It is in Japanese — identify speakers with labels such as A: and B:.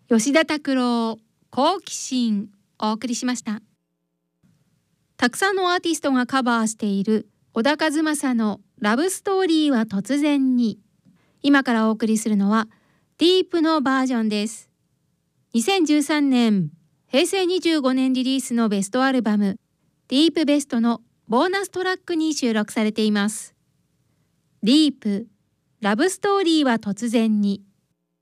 A: 吉田拓郎、好奇心お送りしました。たくさんのアーティストがカバーしている小田和正のラブストーリーは突然に、今からお送りするのはディープのバージョンです。2013年平成25年リリースのベストアルバムディープベストのボーナストラックに収録されています。ディープラブストーリーは突然に。